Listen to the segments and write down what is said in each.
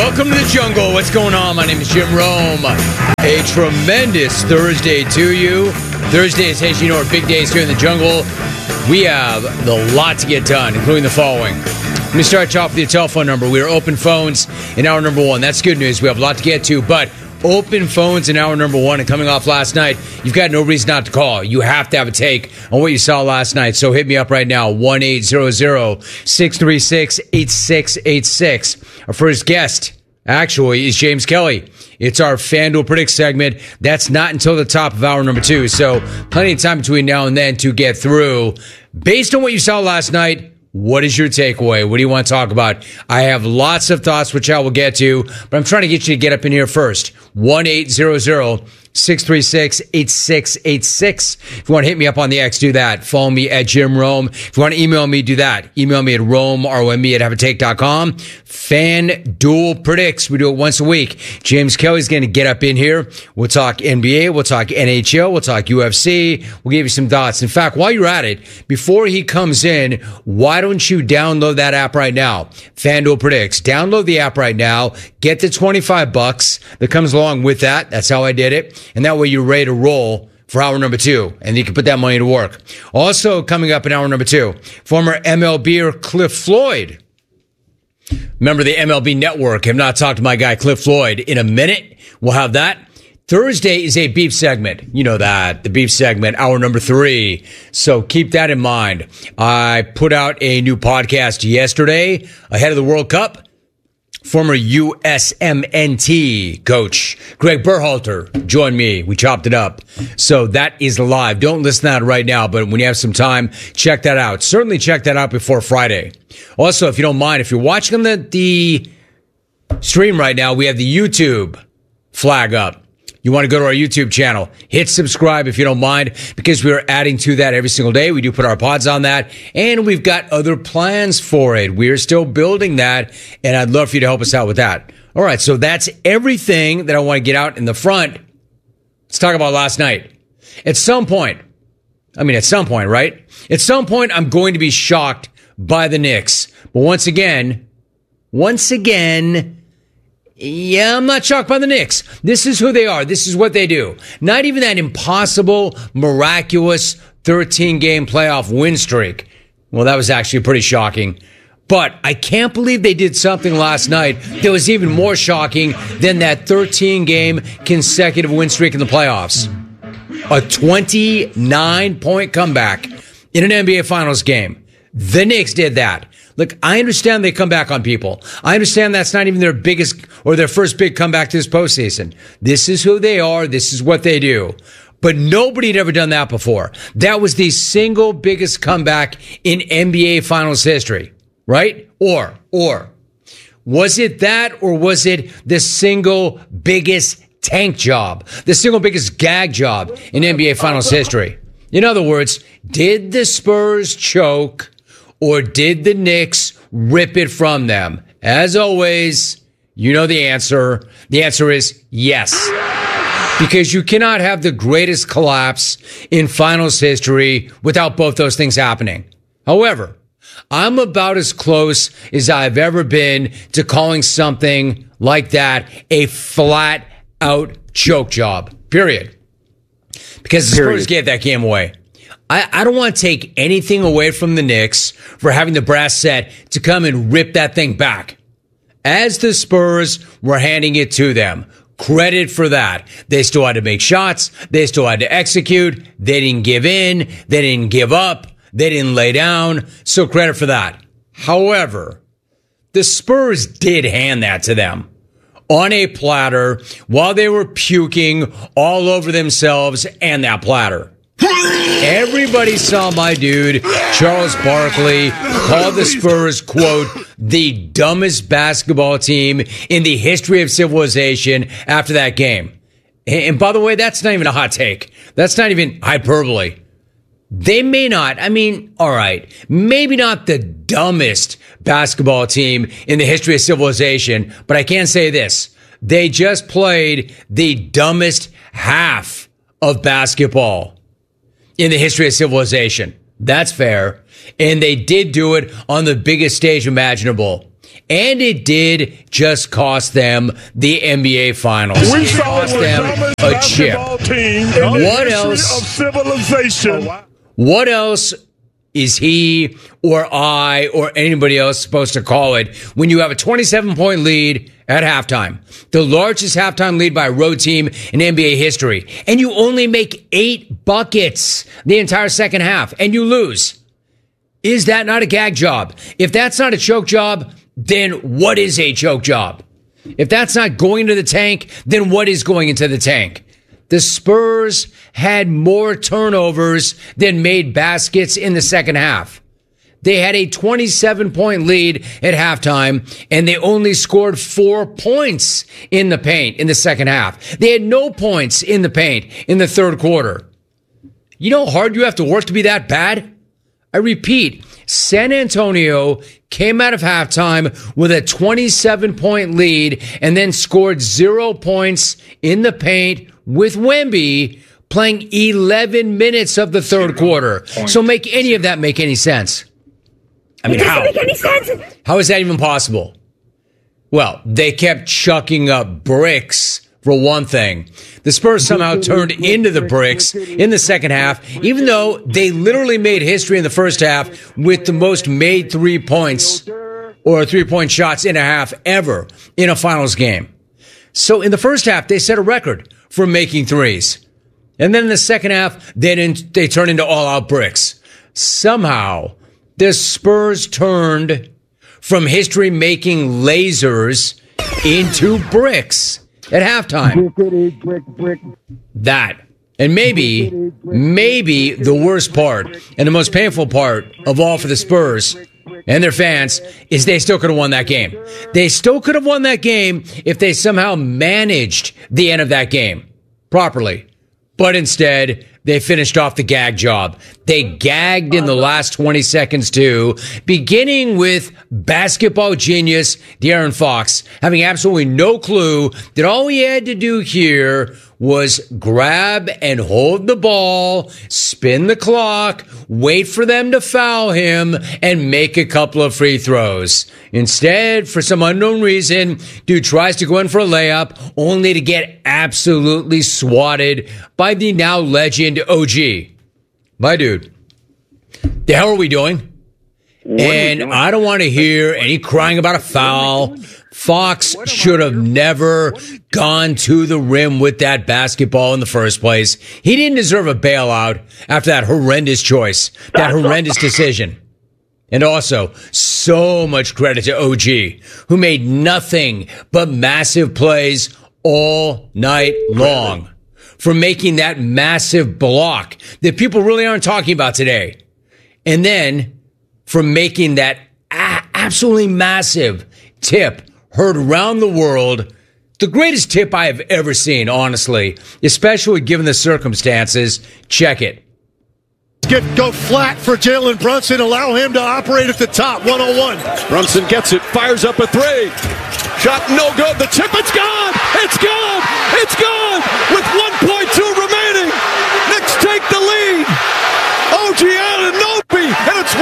Welcome to the jungle. What's going on? My name is Jim Rome. A tremendous Thursday to you. Thursdays, as you know, are big days here in the jungle. We have a lot to get done, including the following. Let me start you off with your telephone number. We are open phones in hour number one. That's good news. We have a lot to get to, but open phones in hour number one, and coming off last night, you've got no reason not to call. You have to have a take on what you saw last night. So hit me up right now, 1-800-636-8686. Our first guest, actually, is James Kelly. It's our FanDuel Predict segment. That's not until the top of hour number two. So plenty of time between now and then to get through. Based on what you saw last night, what is your takeaway? What do you want to talk about? I have lots of thoughts, which I will get to, but I'm trying to get you to get up in here first. 1-800-636-8686. If you want to hit me up on the X, do that. Follow me at Jim Rome. If you want to email me, do that. Email me at Rome, R-O-M-E, at haveatake.com. FanDuel Predicts. We do it once a week. James Kelly's going to get up in here. We'll talk NBA. We'll talk NHL. We'll talk UFC. We'll give you some thoughts. In fact, while you're at it, before he comes in, why don't you download that app right now? FanDuel Predicts. Download the app right now. Get the $25 that comes along with that. That's how I did it. And that way you're ready to roll for hour number two, and you can put that money to work. Also coming up in hour number two, former MLBer Cliff Floyd. Remember the MLB Network. Have not talked to my guy Cliff Floyd in a minute. We'll have that. Thursday is a beef segment. You know that. The beef segment, hour number 3. So keep that in mind. I put out a new podcast yesterday ahead of the World Cup. Former USMNT coach Greg Berhalter joined me. We chopped it up. So that is live. Don't listen to that right now, but when you have some time, check that out. Certainly check that out before Friday. Also, if you don't mind, if you're watching the stream right now, we have the YouTube flag up. You want to go to our YouTube channel, hit subscribe if you don't mind, because we are adding to that every single day. We do put our pods on that, and we've got other plans for it. We are still building that, and I'd love for you to help us out with that. All right, so that's everything that I want to get out in the front. Let's talk about last night. At some point, right? At some point, I'm going to be shocked by the Knicks. But once again, yeah, I'm not shocked by the Knicks. This is who they are. This is what they do. Not even that impossible, miraculous 13-game playoff win streak. Well, that was actually pretty shocking. But I can't believe they did something last night that was even more shocking than that 13-game consecutive win streak in the playoffs. A 29-point comeback in an NBA Finals game. The Knicks did that. Look, I understand they come back on people. I understand that's not even their biggest or their first big comeback this postseason. This is who they are. This is what they do. But nobody had ever done that before. That was the single biggest comeback in NBA Finals history, right? Or was it that, or was it the single biggest tank job, the single biggest gag job in NBA Finals history? In other words, did the Spurs choke, or did the Knicks rip it from them? As always, you know the answer. The answer is yes. Because you cannot have the greatest collapse in finals history without both those things happening. However, I'm about as close as I've ever been to calling something like that a flat-out choke job. Period. Because the Spurs gave that game away. I don't want to take anything away from the Knicks for having the brass set to come and rip that thing back. As the Spurs were handing it to them, credit for that. They still had to make shots. They still had to execute. They didn't give in. They didn't give up. They didn't lay down. So credit for that. However, the Spurs did hand that to them on a platter while they were puking all over themselves and that platter. Everybody saw my dude, Charles Barkley, call the Spurs, quote, the dumbest basketball team in the history of civilization after that game. And by the way, that's not even a hot take. That's not even hyperbole. They may not, all right, maybe not the dumbest basketball team in the history of civilization, but I can say this. They just played the dumbest half of basketball in the history of civilization. That's fair. And they did do it on the biggest stage imaginable. And it did just cost them the NBA Finals. We It saw cost the them dumbest a chip. basketball team in the What history else? of civilization. What else is he or I or anybody else supposed to call it when you have a 27-point lead at halftime? The largest halftime lead by a road team in NBA history. And you only make 8 buckets the entire second half and you lose. Is that not a gag job? If that's not a choke job, then what is a choke job? If that's not going into the tank, then what is going into the tank? The Spurs had more turnovers than made baskets in the second half. They had a 27-point lead at halftime, and they only scored 4 points in the paint in the second half. They had no points in the paint in the third quarter. You know how hard you have to work to be that bad? I repeat, San Antonio came out of halftime with a 27-point lead and then scored 0 points in the paint with Wemby playing 11 minutes of the third quarter. So make any of that make any sense? I mean, how? Make any sense? How is that even possible? Well, they kept chucking up bricks. For one thing, the Spurs somehow turned into the bricks in the second half, even though they literally made history in the first half with the most made 3 points or 3-point shots in a half ever in a finals game. So in the first half, they set a record for making threes. And then in the second half, they turned into all-out bricks. Somehow, the Spurs turned from history-making lasers into bricks at halftime. That. And maybe the worst part and the most painful part of all for the Spurs and their fans is they still could have won that game. They still could have won that game if they somehow managed the end of that game properly. But instead, they finished off the gag job. They gagged in the last 20 seconds too, beginning with basketball genius De'Aaron Fox having absolutely no clue that all he had to do here was grab and hold the ball, spin the clock, wait for them to foul him, and make a couple of free throws. Instead, for some unknown reason, dude tries to go in for a layup, only to get absolutely swatted by the now legend OG. My dude, the hell are we doing? And I don't want to hear any crying about a foul. Fox should have never gone to the rim with that basketball in the first place. He didn't deserve a bailout after that horrendous choice, that horrendous decision. And also, so much credit to OG, who made nothing but massive plays all night long, for making that massive block that people really aren't talking about today. And then for making that absolutely massive tip heard around the world. The greatest tip I have ever seen, honestly, especially given the circumstances. Check it. Go flat for Jalen Brunson. Allow him to operate at the top. 101. Brunson gets it. Fires up a 3. Shot no good. The tip, it's gone. It's gone. It's gone. With 1.2 remaining. Knicks take the lead. OG Anunoby. And it's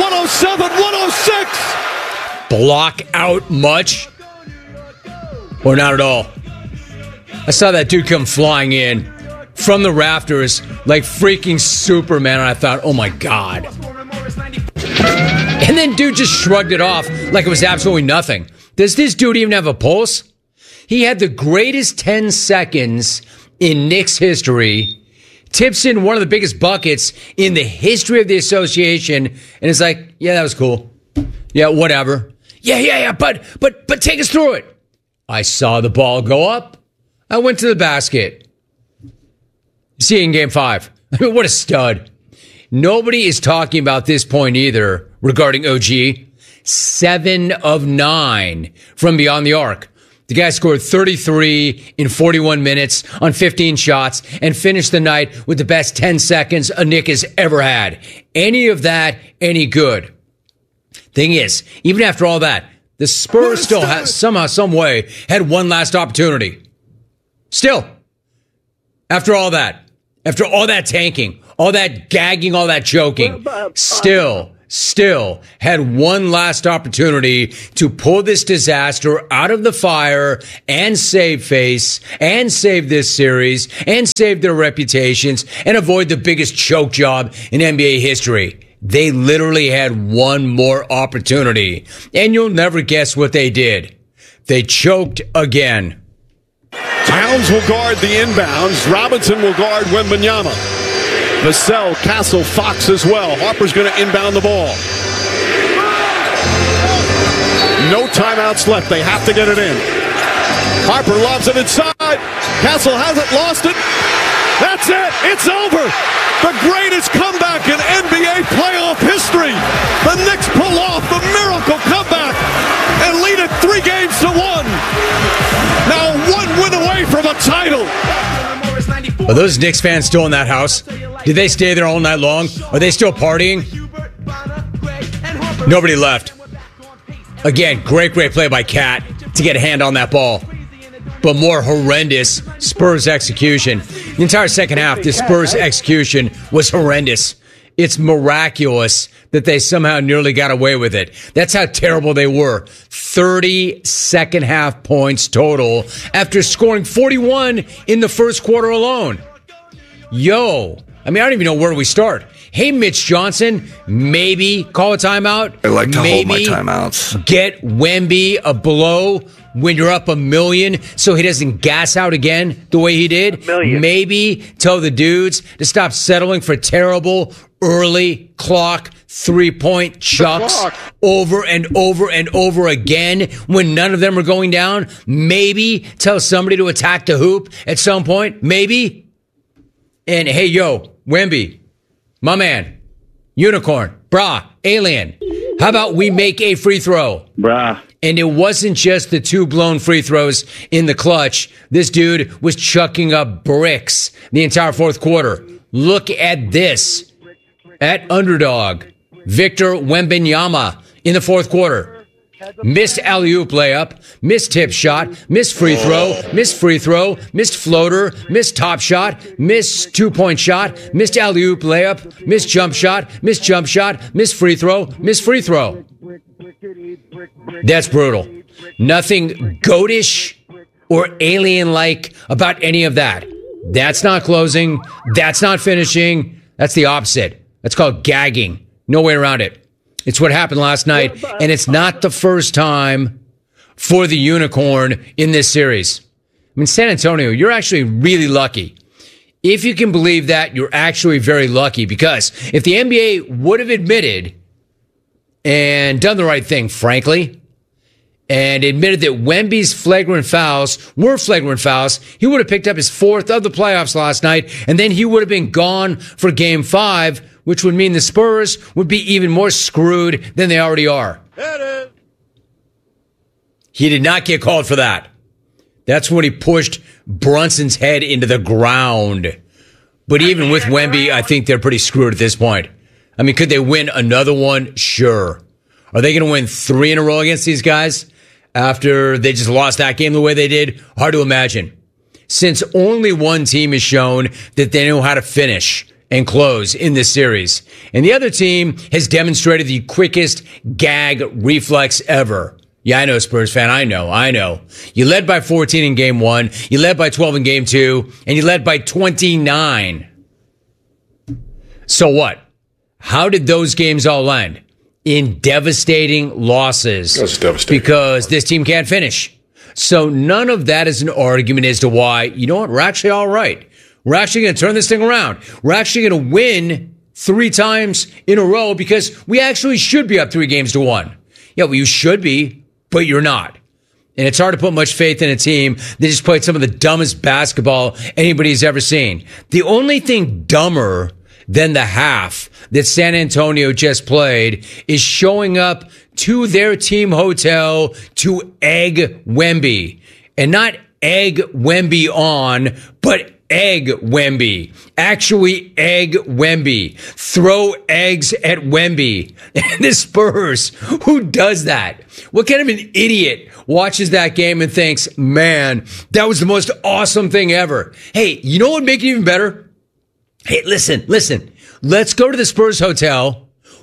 107-106. Block out much? Or not at all? I saw that dude come flying in from the rafters like freaking Superman, and I thought, oh my God. And then dude just shrugged it off like it was absolutely nothing. Does this dude even have a pulse? He had the greatest 10 seconds in Knicks history, tips in one of the biggest buckets in the history of the association, and it's like, yeah, that was cool. Yeah, whatever. Yeah, but take us through it. I saw the ball go up. I went to the basket. See you in game 5. I mean, what a stud. Nobody is talking about this point either regarding OG. 7 of 9 from beyond the arc. The guy scored 33 in 41 minutes on 15 shots and finished the night with the best 10 seconds a Knick has ever had. Any of that, any good. Thing is, even after all that, the Spurs still somehow, some way, had one last opportunity. Still, after all that tanking, all that gagging, all that choking, still still had one last opportunity to pull this disaster out of the fire and save face and save this series and save their reputations and avoid the biggest choke job in NBA history. They literally had one more opportunity, and you'll never guess what they did. They choked again. Towns will guard the inbounds. Robinson will guard Wembanyama. Vassell, Castle, Fox as well. Harper's going to inbound the ball. No timeouts left. They have to get it in. Harper lobs it inside. Castle hasn't lost it. That's it. It's over. The greatest comeback in NBA playoff history. The Knicks pull off the miracle comeback and lead it 3-1. Now one win away from a title. Are those Knicks fans still in that house? Did they stay there all night long? Are they still partying? Nobody left. Again, great play by Cat to get a hand on that ball. But more horrendous Spurs execution. The entire second half, the Spurs execution was horrendous. It's miraculous that they somehow nearly got away with it. That's how terrible they were. 30 second half points total after scoring 41 in the first quarter alone. I don't even know where we start. Hey, Mitch Johnson, maybe call a timeout. I like to hold my timeouts. Get Wemby a blow when you're up 1 million so he doesn't gas out again the way he did. Maybe tell the dudes to stop settling for terrible early clock 3-point chucks over and over and over again when none of them are going down. Maybe tell somebody to attack the hoop at some point. Maybe. And hey, Wemby, my man, unicorn, brah, alien. How about we make a free throw? Brah. And it wasn't just the 2 blown free throws in the clutch. This dude was chucking up bricks the entire fourth quarter. Look at this. At underdog, Victor Wembanyama in the fourth quarter. Missed alley-oop layup, missed tip shot, missed free throw, missed floater, missed top shot, missed 2-point shot, missed alley-oop layup, missed jump shot, missed free throw. That's brutal. Nothing goatish or alien-like about any of that. That's not closing. That's not finishing. That's the opposite. That's called gagging. No way around it. It's what happened last night, and it's not the first time for the unicorn in this series. I mean, San Antonio, you're actually really lucky. If you can believe that, you're actually very lucky, because if the NBA would have admitted and done the right thing, frankly, and admitted that Wemby's flagrant fouls were flagrant fouls, he would have picked up his 4th of the playoffs last night, and then he would have been gone for Game 5, which would mean the Spurs would be even more screwed than they already are. He did not get called for that. That's when he pushed Brunson's head into the ground. But even with Wemby, I think they're pretty screwed at this point. I mean, could they win another one? Sure. Are they going to win 3 in a row against these guys after they just lost that game the way they did? Hard to imagine. Since only one team has shown that they know how to finish and close in this series, and the other team has demonstrated the quickest gag reflex ever. Yeah, I know, Spurs fan. I know. You led by 14 in Game 1. You led by 12 in Game 2. And you led by 29. So what? How did those games all end? In devastating losses. That's devastating. Because this team can't finish. So none of that is an argument as to why, you know what, we're actually all right. We're actually going to turn this thing around. We're actually going to win 3 times in a row because we actually should be up 3-1. Yeah, well, you should be, but you're not. And it's hard to put much faith in a team that just played some of the dumbest basketball anybody's ever seen. The only thing dumber than the half that San Antonio just played is showing up to their team hotel to egg Wemby. And not egg Wemby on, but egg Wemby. Actually egg Wemby. Throw eggs at Wemby. And the Spurs, who does that? What kind of an idiot watches that game and thinks, man, that was the most awesome thing ever? Hey, you know what would make it even better? Hey, listen. Let's go to the Spurs hotel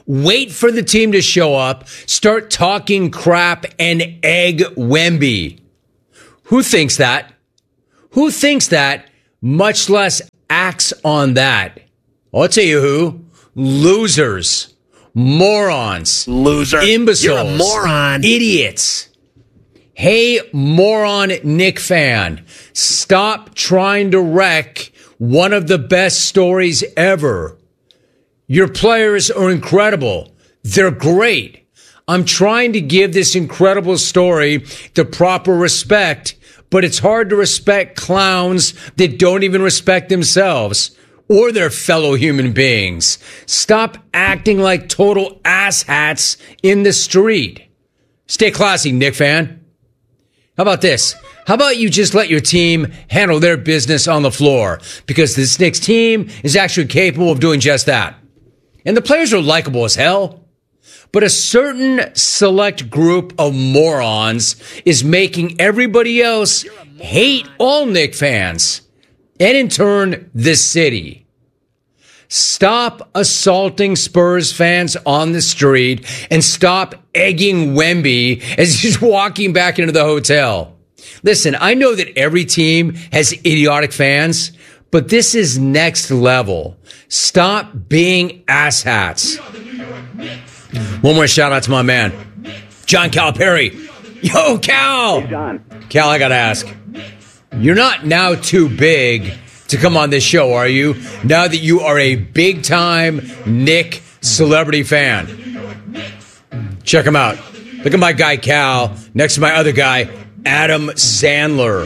wait for the team to show up, start talking crap, and egg Wemby. Who thinks that? Who thinks that, much less acts on that? I'll tell you who. Losers. Morons. Loser. Imbeciles. You're a moron. Idiots. Hey, moron Knick fan. Stop trying to wreck one of the best stories ever. Your players are incredible. They're great. I'm trying to give this incredible story the proper respect, but it's hard to respect clowns that don't even respect themselves or their fellow human beings. Stop acting like total asshats in the street. Stay classy, Knick fan. How about this? How about you just let your team handle their business on the floor? Because this Knicks team is actually capable of doing just that. And the players are likable as hell. But a certain select group of morons is making everybody else hate all Knicks fans. And in turn, this city. Stop assaulting Spurs fans on the street and stop egging Wemby as he's walking back into the hotel. Listen, I know that every team has idiotic fans, but this is next level. Stop being asshats. One more shout out to my man, John Calipari. Yo, Cal! Hey, John. Cal, I gotta ask. You're not now too big to come on this show, are you? Now that you are a big-time Knick celebrity fan. Check him out. Look at my guy, Cal, next to my other guy, Adam Sandler.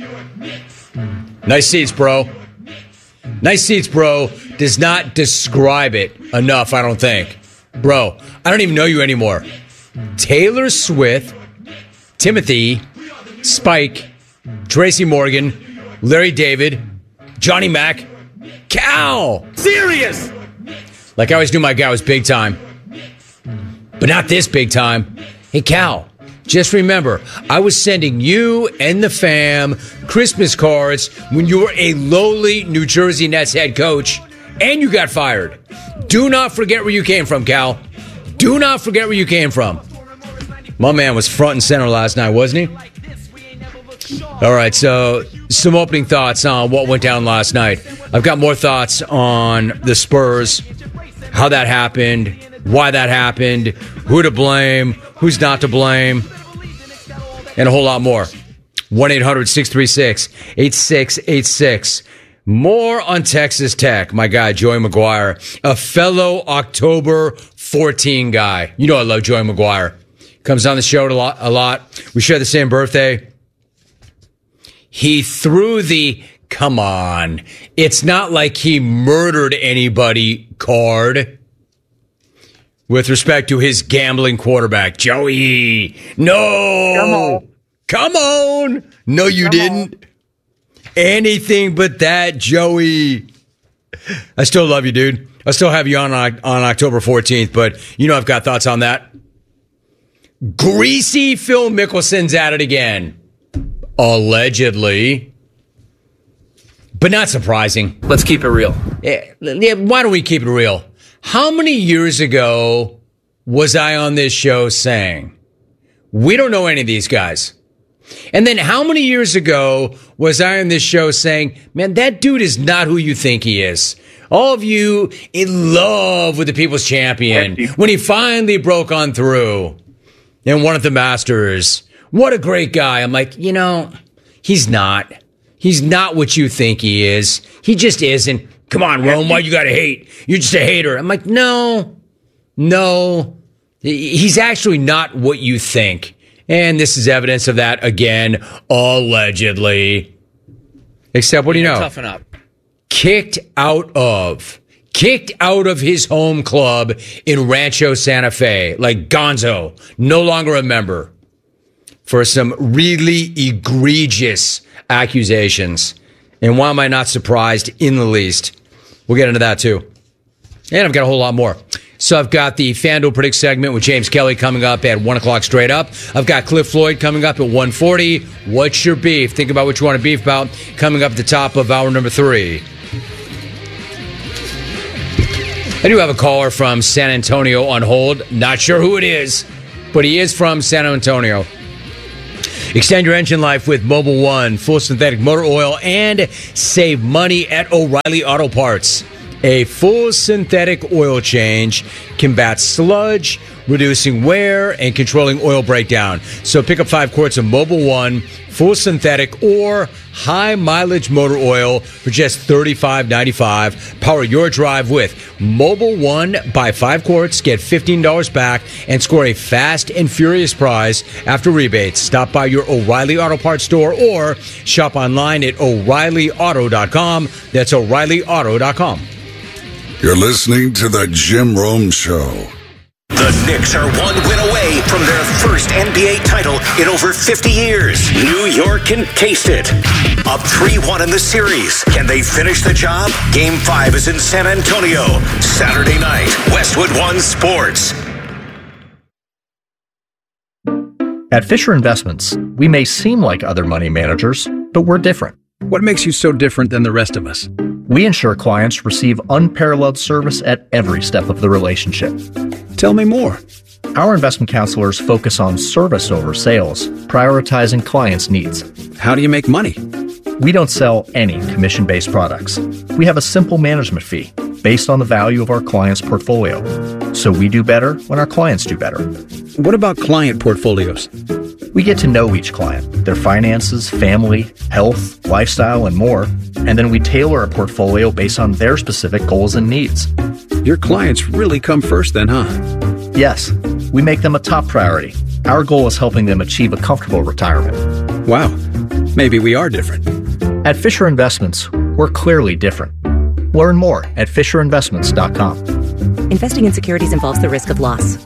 Nice seats, bro. Nice seats, bro, does not describe it enough, I don't think. Bro, I don't even know you anymore. Taylor Swift, Timothy, Spike, Tracy Morgan, Larry David, Johnny Mac, Cal. Serious. Like I always knew my guy was big time. But not this big time. Hey, Cal, just remember, I was sending you and the fam Christmas cards when you were a lowly New Jersey Nets head coach and you got fired. Do not forget where you came from, Cal. Do not forget where you came from. My man was front and center last night, wasn't he? All right, so some opening thoughts on what went down last night. I've got more thoughts on the Spurs, how that happened, why that happened, who to blame, who's not to blame, and a whole lot more. 1-800-636-8686. More on Texas Tech. My guy, Joey McGuire, a fellow October 14 guy. You know I love Joey McGuire. Comes on the show a lot. We share the same birthday. He threw the, come on, it's not like he murdered anybody card with respect to his gambling quarterback. Joey, no. Come on. No, you didn't. Anything but that, Joey. I still love you, dude. I still have you on October 14th, but you know I've got thoughts on that. Greasy Phil Mickelson's at it again. Allegedly. But not surprising. Let's keep it real. Yeah, why don't we keep it real? How many years ago was I on this show saying, we don't know any of these guys? And then how many years ago was I on this show saying, man, that dude is not who you think he is. All of you in love with the People's Champion when he finally broke on through and won at the Masters. What a great guy. I'm like, you know, he's not. He's not what you think he is. He just isn't. Come on, Rome, why you gotta hate? You're just a hater. I'm like, no. He's actually not what you think. And this is evidence of that again, allegedly. Except, what do you know? Toughen up. Kicked out of his home club in Rancho Santa Fe, like Gonzo, no longer a member, for some really egregious accusations. And why am I not surprised in the least? We'll get into that too. And I've got a whole lot more. So I've got the FanDuel Predict segment with James Kelly coming up at 1 o'clock straight up. I've got Cliff Floyd coming up at 1:40. What's your beef? Think about what you want to beef about. Coming up at the top of hour number 3. I do have a caller from San Antonio on hold. Not sure who it is, but he is from San Antonio. Extend your engine life with Mobil 1, full synthetic motor oil, and save money at O'Reilly Auto Parts. A full synthetic oil change combats sludge, reducing wear, and controlling oil breakdown. So pick up 5 quarts of Mobil 1, full synthetic, or high mileage motor oil for just $35.95. Power your drive with Mobil 1. Buy 5 quarts, get $15 back, and score a fast and furious prize after rebates. Stop by your O'Reilly Auto Parts store or shop online at O'ReillyAuto.com. That's O'ReillyAuto.com. You're listening to The Jim Rome Show. The Knicks are one win away from their first NBA title in over 50 years. New York can taste it. Up 3-1 in the series. Can they finish the job? Game 5 is in San Antonio. Saturday night, Westwood One Sports. At Fisher Investments, we may seem like other money managers, but we're different. What makes you so different than the rest of us? We ensure clients receive unparalleled service at every step of the relationship. Tell me more. Our investment counselors focus on service over sales, prioritizing clients' needs. How do you make money? We don't sell any commission-based products. We have a simple management fee based on the value of our client's portfolio. So we do better when our clients do better. What about client portfolios? We get to know each client, their finances, family, health, lifestyle, and more, and then we tailor a portfolio based on their specific goals and needs. Your clients really come first then, huh? Yes, we make them a top priority. Our goal is helping them achieve a comfortable retirement. Wow, maybe we are different. At Fisher Investments, we're clearly different. Learn more at FisherInvestments.com. Investing in securities involves the risk of loss.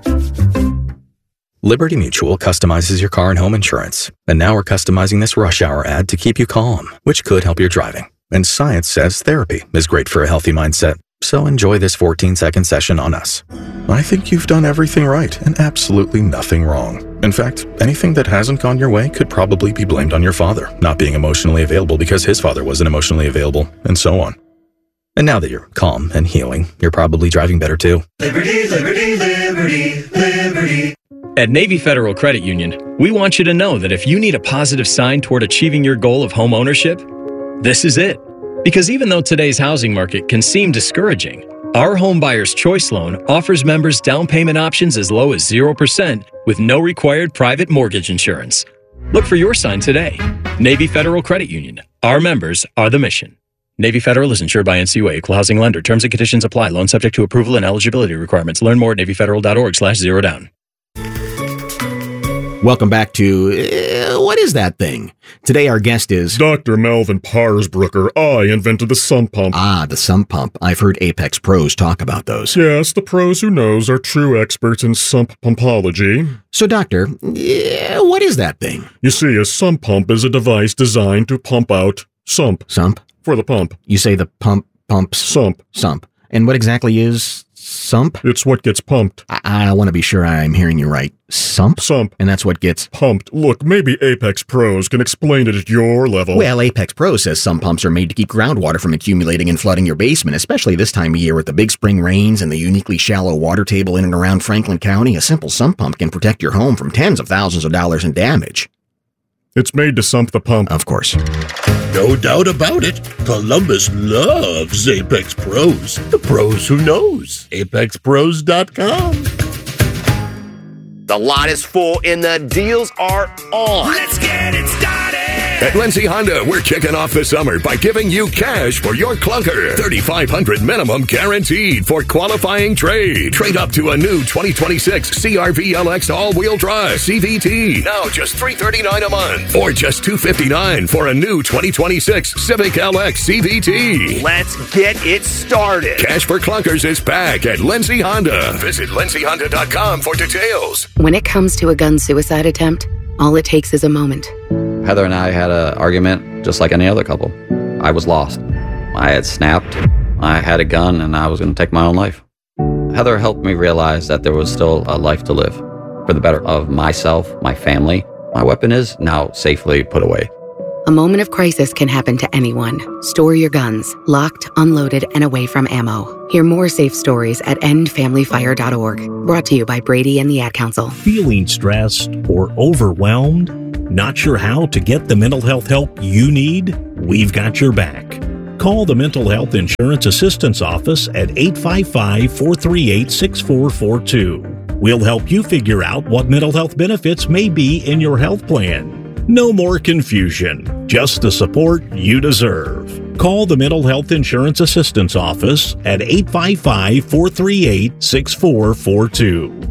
Liberty Mutual customizes your car and home insurance. And now we're customizing this rush hour ad to keep you calm, which could help your driving. And science says therapy is great for a healthy mindset. So enjoy this 14-second session on us. I think you've done everything right and absolutely nothing wrong. In fact, anything that hasn't gone your way could probably be blamed on your father not being emotionally available because his father wasn't emotionally available, and so on. And now that you're calm and healing, you're probably driving better too. Liberty, liberty, liberty, liberty. At Navy Federal Credit Union, we want you to know that if you need a positive sign toward achieving your goal of home ownership, this is it. Because even though today's housing market can seem discouraging, our Home Buyer's Choice Loan offers members down payment options as low as 0% with no required private mortgage insurance. Look for your sign today. Navy Federal Credit Union. Our members are the mission. Navy Federal is insured by NCUA, equal housing lender. Terms and conditions apply. Loan subject to approval and eligibility requirements. Learn more at NavyFederal.org/zerodown. Welcome back to What Is That Thing? Today our guest is Dr. Melvin Parsbrucker. I invented the sump pump. Ah, the sump pump. I've heard Apex pros talk about those. Yes, the pros who knows are true experts in sump pumpology. So, Doctor, what is that thing? You see, a sump pump is a device designed to pump out sump. Sump? For the pump. You say the pump pumps? Sump. Sump. And what exactly is sump? It's what gets pumped. I want to be sure I'm hearing you right. Sump? Sump. And that's what gets pumped. Look, maybe Apex Pros can explain it at your level. Well, Apex Pros says sump pumps are made to keep groundwater from accumulating and flooding your basement, especially this time of year with the big spring rains and the uniquely shallow water table in and around Franklin County. A simple sump pump can protect your home from tens of thousands of dollars in damage. It's made to sump the pump. Of course. No doubt about it. Columbus loves Apex Pros. The pros who knows. ApexPros.com. The lot is full and the deals are on. Let's get it started. At Lindsay Honda, we're kicking off the summer by giving you cash for your clunker. $3,500 minimum guaranteed for qualifying trade. Trade up to a new 2026 CR-V LX all-wheel drive CVT. Now just $339 a month. Or just $259 for a new 2026 Civic LX CVT. Let's get it started. Cash for clunkers is back at Lindsay Honda. Visit lindsayhonda.com for details. When it comes to a gun suicide attempt, all it takes is a moment. Heather and I had an argument just like any other couple. I was lost. I had snapped. I had a gun and I was going to take my own life. Heather helped me realize that there was still a life to live for the better of myself, my family. My weapon is now safely put away. A moment of crisis can happen to anyone. Store your guns, locked, unloaded, and away from ammo. Hear more safe stories at endfamilyfire.org. Brought to you by Brady and the Ad Council. Feeling stressed or overwhelmed? Not sure how to get the mental health help you need? We've got your back. Call the Mental Health Insurance Assistance Office at 855-438-6442. We'll help you figure out what mental health benefits may be in your health plan. No more confusion, just the support you deserve. Call the Mental Health Insurance Assistance Office at 855-438-6442.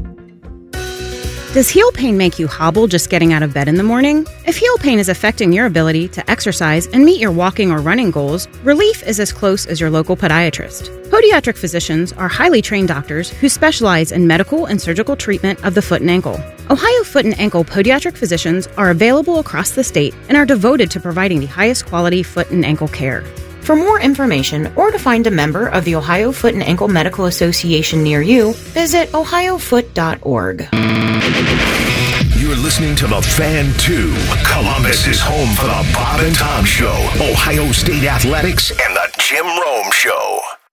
Does heel pain make you hobble just getting out of bed in the morning? If heel pain is affecting your ability to exercise and meet your walking or running goals, relief is as close as your local podiatrist. Podiatric physicians are highly trained doctors who specialize in medical and surgical treatment of the foot and ankle. Ohio Foot and Ankle podiatric physicians are available across the state and are devoted to providing the highest quality foot and ankle care. For more information or to find a member of the Ohio Foot and Ankle Medical Association near you, visit ohiofoot.org. You're listening to The Fan 2. Columbus is home for the Bob and Tom Show, Ohio State Athletics, and the Jim Rome Show.